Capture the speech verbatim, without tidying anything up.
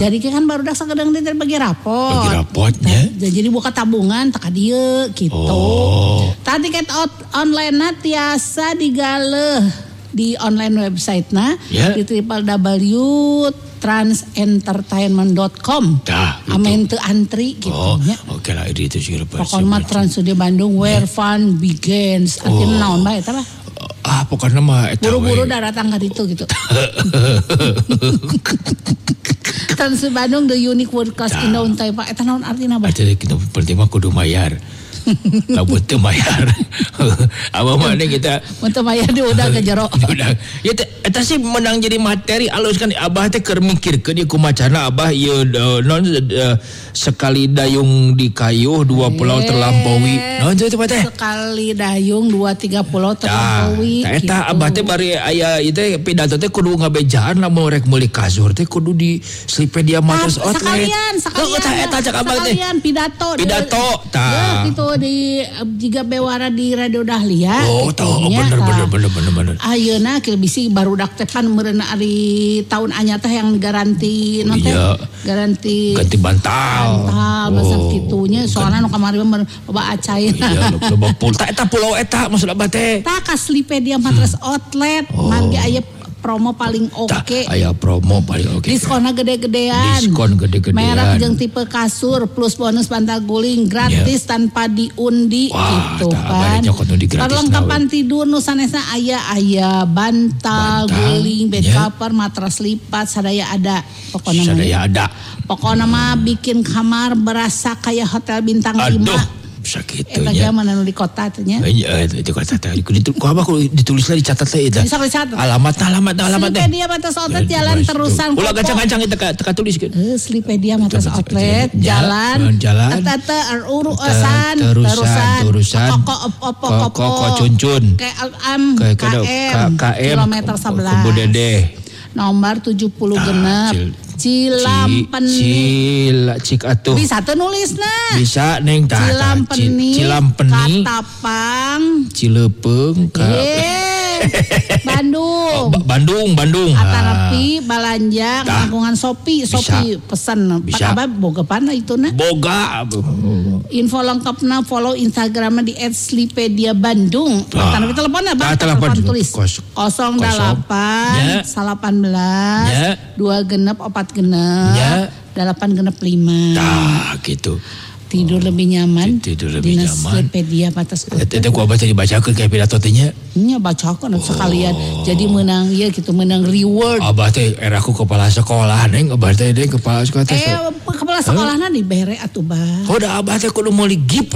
Jadi kan baru dak sakedeng teh bagi rapot. Bagi rapotnya. Jadi buka tabungan tak dieu gitu. Oh. Tadi tiket online na tiasa digaleh di online website na yeah. di w w w titik trans entertainment dot com. Dah, gitu. Amin teu antri gitu Oh, nya. oke lah itu sih lepas. Pokoknya mah Trans Studio Bandung where fun begins. Artinya naon bae eta mah? Ah, pokoknya mah eta buru-buru dah datang ka ditu gitu. Trans Bandung the unique world class in the Untai Pak. Eta naon artina Bah? Eta kita penting mah kudu mayar. Lamun teu mayar. Abah mah kita mun teu mayar di udah ke jero. Udah. Ya eta sih menang jadi materi alus kan Abah teh keur mikirkeun ieu kumacana Abah ieu non sekali dayung di kayuh dua pulau terlampaui. Naon teh teh? Sekali dayung dua tiga pulau terlampaui. Tah eta Abah teh bari aya ieu teh pidato teh kudu ngabejaan lamun rek meuli kasur teh kudu di Slipedia Matters Outlet. Sekalian, sekalian. Tah eta cak Abah teh. Sekalian pidato. Pidato. Tah. Itu di juga bewara di Radio Dahlia. Oh, tahu bener bener bener bener bener. Ayeuna kieu bisi barudak teh kan meureun ari tahun anyar teh yang garanti non teh. Iya. Garanti ganti bantal. Bantal bahasa oh, kitunya soalna nu kamari mah loba acair. Iya, loba pulta eta pulau eta maksud Abah teh. Tah ka Slipedia Matters Outlet, Oh. mangge aya promo paling oke. Okay. Aya promo paling oke. Okay. Diskonna gede-gedean. Diskon gede-gedean. Merek jeung tipe kasur plus bonus bantal guling gratis yeah. tanpa diundi. Wah, gitu kan. Perlengkapan tidur nu sanesna aya aya bantal, bantal guling, bed yeah. cover, matras lipat, sadaya ada. Pokona sadaya ada. Pokona mah bikin kamar berasa kayak hotel bintang lima. Sakitunya. Eta ge mana nu di kota teh nya. Iya, di kota teh. Ku Abah ku ditulislah dicatat teh eta. Alamat alamat alamat teh. Slipedia Matters Outlet Jalan Terusan. Ulah gancang-gancang eta teka tuliskeun. Heuh, Slipedia Matters Outlet Jalan Jalan. Tata urusan terusan terusan. Koko opo opo cuncun. K M K M kilometer sebelas. Budede. Nomor tujuh puluh genep. Cilampeni. Cil, cik atuh. Bisa tuh nulisna. Bisa neng tah. Cilampeni. Cilampeni. Katapang. Cilepeung. Bandung. Oh, Bandung, Bandung. Atarapi, Balanja, Ngangkungan Sopi, Sopi pesan. Bisa. Apa boga pana itu na? Boga. Info lengkapna follow Instagramnya di et slipedia bandung. Ah. Tapi teleponnya Bang. Telepon tulis. nol delapan delapan belas dua genep opat genep ya. delapan genep lima. Tah gitu. Tidur lebih nyaman. Tidur lebih Dina nyaman. Slipedia Matters Outlet. Eta ku Abah teh dibacakeun kayak pidato teh nya. Nya bacakeun sekalian. Jadi menang ieu gitu menang reward. Abah teh era ku kepala sekolah neng Abah teh kepala sekolah teh. Eh kepala sekolahna dibere atuh Bah. Oh da Abah teh kudu meuli gift